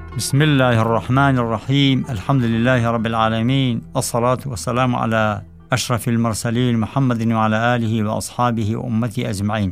بسم الله الرحمن الرحيم. الحمد لله رب العالمين، الصلاة والسلام على أشرف المرسلين محمد وعلى آله وأصحابه وأمته أجمعين.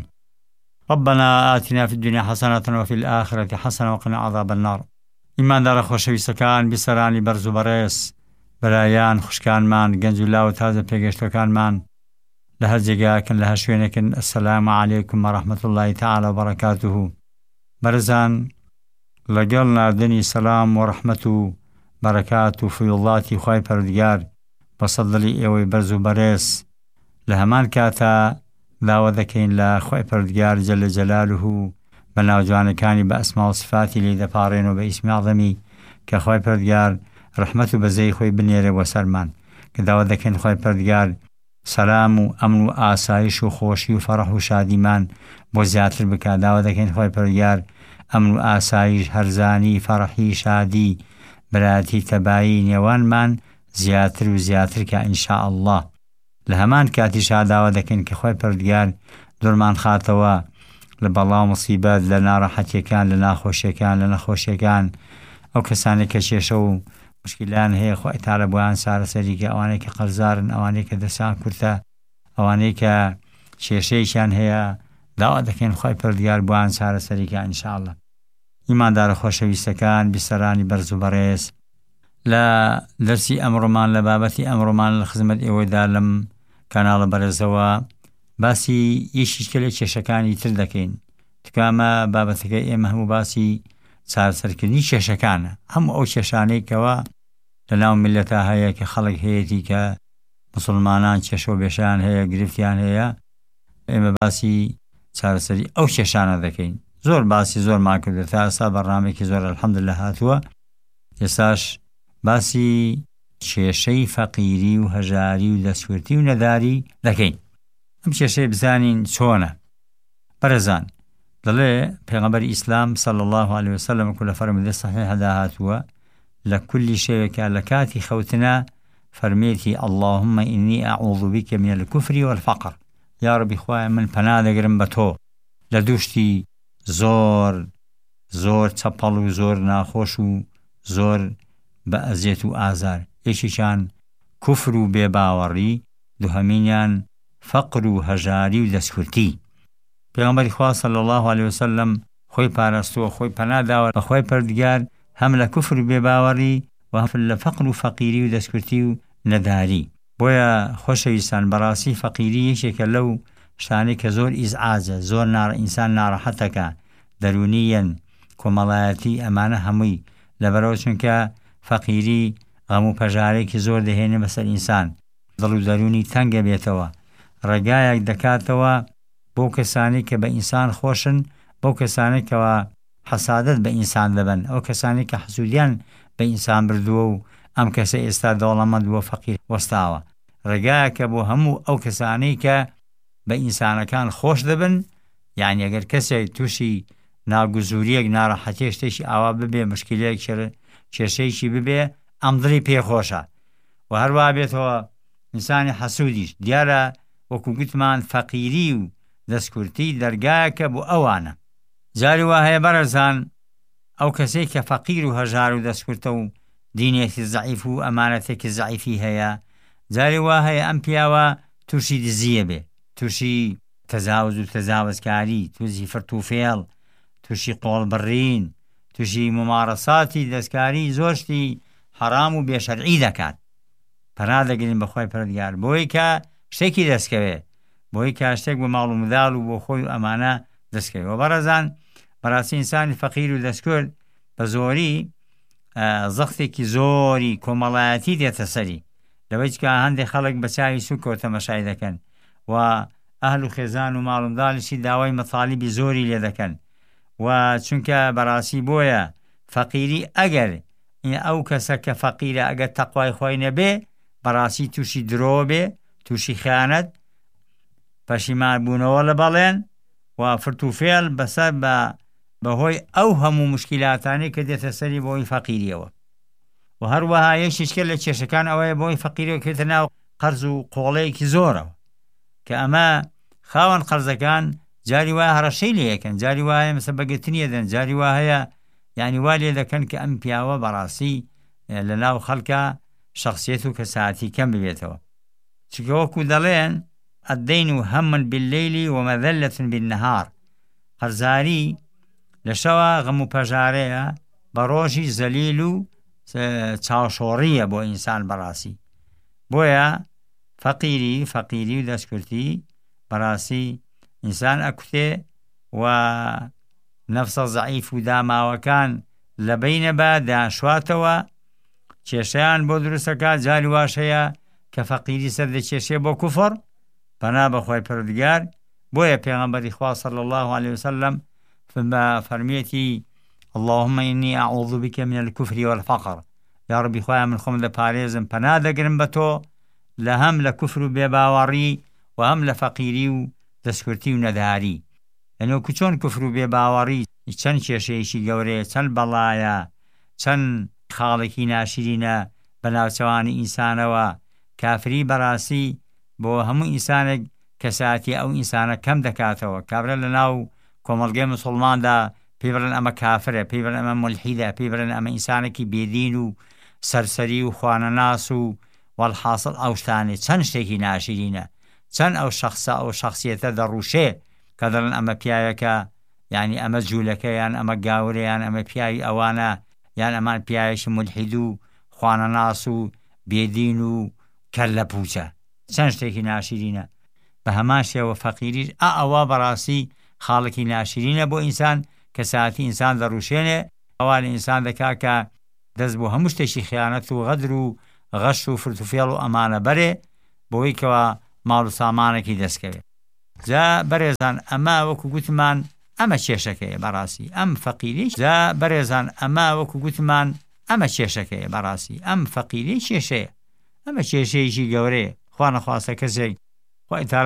ربنا آتنا في الدنيا حسنة وفي الآخرة حسنة وقنا عذاب النار. إيمان دار خۆشەویستەکان، بیسەرانی بەرز و بەڕێز، بەرایان خوشکانمان، گەنج و لاو تازە پێگەشتەکانمان لە هەر جێگاکن لە هەر شوێنێکن، ئەسەلامو عەلەیکم وەڕەحمەتوڵڵاهی تعالە وبەڕەکاتوهو. بەرزان، لەگەڵ ناردنی سەلام و ڕەحمەت و بەرەکات و فیوڵاتی خوای پەروەردگار بەسەر دڵی ئێوەی بەرز و بەڕێز، لە هەمان کاتە داوا دەکەین لە خوای پەروەردگار جەلە جەلالوهو بە ناوجوانەکانی بە ئەسما و سفاتی لێ دەپاڕێنەوە بە ئیسمی عەظەمی کە خوای پەروەردگار ڕەحمەت و بەزەی خۆی بنێرێ بۆ سەرمان، کە داوا دەکەین خوای پەروەردگار سەلام و ئەمن و ئاسایش و خۆشی و فەرەح و شادیمان بۆ زیاتر بکات. داوا دەکەین خوای پەروەردگار ئەمن و ئاسایش، هەرزانی، فەرەحی، شادی، برایەتی، تەبایی نێوانمان زیاتر و زیاتر کە ئینشاء الله. لە هەمان کاتیشا داوا دەکەین کە خوای پەروەردگار دوورمان خاتەوە لە بەڵا و مصیبەت، لە ناڕەحەتیەکان، لە ناخۆشیەکان، لە نەخۆشیەکان، ئەو کەسانێک کە کێشە و مشکلان هەیە خوای تاالە بۆیان چارەسەری کە، ئەوانەی کە قەرزارن، ئەوانەی کە دەستیان کورتە، ئەوانەی کە کێشەیەکیان هەیە، داوا دەکەین خوای پەروەردگار بۆیان چارەسەری کە ئینشاء الله. ئیماندارە خۆشەویستەکان، بیسەرانی بەرز و بەڕێز، لە دەرسی ئەمڕۆمان لە بابەتی ئەمڕۆمان لە خزمەت ئێوەیدا لەم کاناڵە بەرزەوە باسی یەکێکە لە کێشەکانی تر دەکەین. تکامە بابەتەکە ئێمە هەموو باسی چارەسەرکردنی کێشەکانە، هەموو ئەو کێشانەی کەوە لە ناو میلەتە هەیە کە خەڵک هەیەی کە مسلمانان کێشە و بێشیان هەیە، گرفتیان هەیە، ئێمە باسی چارەسەری ئەو کێشانە دەکەین. زۆر باسی زۆرمان کردو تا ئێستا بەڕنامەیەکی زۆر الحەمدولله هاتووە. ئێستاش باسی کێشەی فەقیری و هەژاری و دەستکوردی و نەداری دەکەین. ئەم کێشەی بزانین چۆنە. بەرەزان، دەڵێ پێغەمبەری ئیسلام صلی الله علیه وسلم کە لە فەرمودەی سەحیحەدا هاتووە، لە کولی شەوێکە لە کاتی خەوتنە فەرمێتی اللهم ئینی ئەعوذ بیک من الکفر والفقر. یا ڕەبی خوایە من پەنا دەگرم بە تۆ لە دووشتی زۆر چەپەڵ و زۆر ناخۆش و زۆر بە ئەزیەت و ئازار. یەکێکیان کوفر و بێباوەڕی، دووهەمینیان فەقر و هەژاری و دەستکوردی. پێغەمبەری خوا صلی الله علیه وسلم خۆی پاراستووە، خۆی پەنا داوە بە خوای پەروەردگار هەم لە کوفر و بێباوەڕی و هەم لە فەقر و فەقیری و دەستکوردی و نەداری. بۆیە خۆشەویستان، بەڕاستی فەقیری یەکێکە لەو شتانەی کە زۆر ئیزعاجە، زۆر ئینسان ناڕەحەتەکە، دەرونیەن، کۆمەڵایەتی، ئەمانە هەمووی لەبەرەوە چونکە فەقیری غەم و پەژارێکی زۆر دەهێنێ بەسەر ئینسان، دڵ و دەرونی تەنگە بێتەوە، ڕێگایەک دەکاتەوە بۆ کەسانی کە بە ئینسان خۆشن، بۆ کەسانی کەوە حەسادەت بە ئینسان دەبن، ئەو کەسانی کە حەسوودیان بە ئینسان بردووە و ئەم کەسە ئێستا دەوڵەمەند بووە فەقیر وەستاوە. ڕێگایەکە بۆ هەموو ئەو کەسانەی کە بە ئینسانەکان خۆش دەبن، یعنی ئەگەر کەسێک تووشی ناگوزوریەک، ناڕەحەتیەک، شتێکی ئاوا ببێ، مشکلەیەک، کێشەیەکی ببێ، ئەم دڵی پێخۆشە و هەروە بێتەوە ئینسانی حەسوودیش. دیارە وەکو گوتمان فەقیری و دەستکوردی دەرگایەکە بۆ ئەوانە. جاری وا هەیە بەرەزان، ئەو کەسێک کە فەقیر و هەژار و دەستکوردە و دینێکی زەعیف و ئەمانەتێکی زەعیفی هەیە، جاری وا هەیە ئەم پیاوە تووشی دزیە بێ، تووشی تەجاوز و تەجاوزکاری، تووشی فرتوفێڵ، تووشی قۆڵبڕین، تووشی ممارەساتی دەستکاری، زۆر شتی حەرام و بێشەرعی دەکات. پەنا دەگرین بەخوای پەروەردگار بۆی کە شتێکی دەستکەوێ، بۆی کە شتێک بۆ ماڵ و منداڵ و بۆ خۆی و ئەمانە دەستکەوێ. و بەڕێزان، بەڕاستی ئینسانی فەقیر و دەستکورد بە زۆری زەختێکی زۆری کۆمەڵایەتی دێتە سەری، لەوەی کە هەندێک خەڵک بە چاوی سووکەوە تەماشای دەکەن و ئەهل و خێزان و ماڵ و منداڵیشی داوای مەطالیبی زۆری لێ دەکەن. و چونکە بەڕاستی بۆیە فەقیری، ئەگەر ئەو کەسە کە فەقیرە ئەگەر تەقوای خۆی نەبێ، بەڕاستی تووشی درۆ بێ، تووشی خیانەت، پەشیمان بوونەوە لە بەڵێن و فرتوفێڵ بەسەر بەهۆی ئەو هەموو مشکلاتانی کە دێتە سەری بۆی فەقیریەوە. و هەروەها یەکێکە لە کێشەکان ئەوەیە بۆی فەقیریەوە کێتە ناو قەرز و قۆڵەیەکی زۆرەوە، کە ئەمە خاوەن قەرزەکان جاری وایە هەڕەشەی لێ یەکەن، جاری وایە مەسە بەگرتنی دەن، جاری وایە یعنی وا لێ دەکەن کە ئەم پیاوە بەڕاستی لە ناو خەڵکە شخصیت و کەساەتی کەم ببێتەوە. چونکە وەکو دەڵێن الدین هم بالليل ومذلة بالنهار، قەرزاری لە شەوە غەم و پەژارەیە، بە ڕۆژی زەلیل و چاوشۆڕیە بۆ ئینسان بەڕاستی. بۆیە فەقیری و دەستکردی بەڕاستی ئینسان ئەکوتێ و نەفسە زەعیف و داماوەکان لە بەینەبە دانشواتەوە، کێشەیان بۆ دروستەکە. جاری واشەیە کە فەقیری سەر دەکێشێ بۆ کوفر، بەنا بەخوای پەروەردگار. بۆیە پێغەمبەری خوا صلی الله عليه وسلم فەرمیێتی اللهم إني أعوذ بك من الكفر والفقر، یا ربی خۆیان من خۆم دەپارێزم پەنا دەگرم بە تۆ لە هەم لە کوفر و بێباوەڕی و هەم لە فەقیری و دەستکردی و نەداری. یعنی وەکو چۆن کوفر و بێباوەڕی چەند کێشەیەکی گەورەیە، چەند بەڵایە، چەند خاڵێکی ناشرینە بە ناوچەوانی ئینسانەوە. کافری بەڕاستی بۆ هەموو ئینسانێک کەساەتی ئەو ئینسانە کەم دەکاتەوە. کابرا لە ناو کۆمەڵگەی مسڵماندا پێی بڵێن ئەمە کافرە، پێی بڵێن ئەمە مولحیدە، پێی بڵێن ئەمە ئینسانێکی بێدین و سەرسەری و خوانەناس و والحاصل ئەو شتانێ چەند شتێکی ناشرینە، چەند ئەو شخصە ئەو شخصیەتە دەڕوشێ کە دەڵێن ئەمە پیاوێکە، یعنی ئەمە جوولەکە، یان ئەمە گاورە، یان ئەمە پیاوی ئەوانە، یان ئەمان پیاوێکی مولحید و خوانەناس و بێدین و کەللە پوچە، چەند شتێکی ناشرینە. بە هەمان شێوە فەقیریش ئەوە بەڕاستی خاڵێکی ناشرینە بۆ ئینسان، کە ساعتی ئینسان دەڕوشێنێ. ئەوان ئینسان دەکا کە دەست بۆ هەموو شتێکی خیانەت و غەدر و غەش و فرتوفێڵ و ئەمانە بەرێ، بۆی کەوە ماڵ و سامانێکی دەستکەوێت. جا بەڕێزان ئەمە وەکو گوتمان ئەمە کێشەکەیە بەڕاستی ئەم فەقیری. جا بەڕێزان ئەمە وەکو گوتمان ئەمە کێشەکەیە بەڕاستی ئەم فەقیری کێشەیە، ئەمە کێشەیەکی گەورەیە. خوا نەخواستە کەسێک